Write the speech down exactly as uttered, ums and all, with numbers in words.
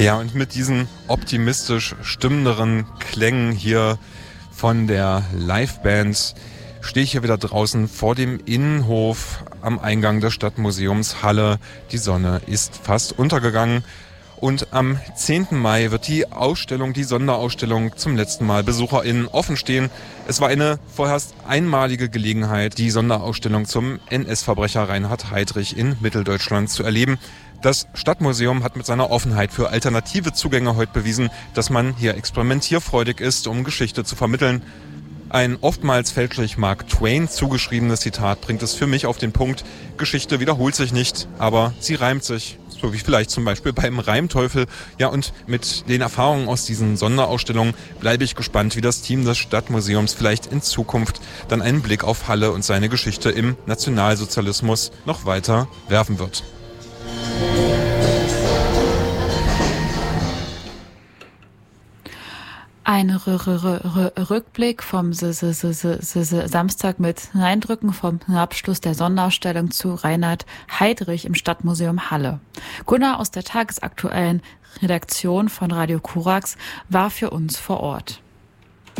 Ja, und mit diesen optimistisch stimmenderen Klängen hier von der Liveband stehe ich hier wieder draußen vor dem Innenhof am Eingang des Stadtmuseums Halle. Die Sonne ist fast untergegangen. Und am zehnten Mai wird die Ausstellung, die Sonderausstellung zum letzten Mal BesucherInnen offen stehen. Es war eine vorerst einmalige Gelegenheit, die Sonderausstellung zum N S-Verbrecher Reinhard Heydrich in Mitteldeutschland zu erleben. Das Stadtmuseum hat mit seiner Offenheit für alternative Zugänge heute bewiesen, dass man hier experimentierfreudig ist, um Geschichte zu vermitteln. Ein oftmals fälschlich Mark Twain zugeschriebenes Zitat bringt es für mich auf den Punkt: Geschichte wiederholt sich nicht, aber sie reimt sich. So wie vielleicht zum Beispiel beim Reimteufel. Ja, und mit den Erfahrungen aus diesen Sonderausstellungen bleibe ich gespannt, wie das Team des Stadtmuseums vielleicht in Zukunft dann einen Blick auf Halle und seine Geschichte im Nationalsozialismus noch weiter werfen wird. Ein R R R Rückblick vom S S S S S Samstag mit Eindrücken vom Abschluss der Sonderausstellung zu Reinhard Heydrich im Stadtmuseum Halle. Gunnar aus der tagesaktuellen Redaktion von Radio Korax war für uns vor Ort.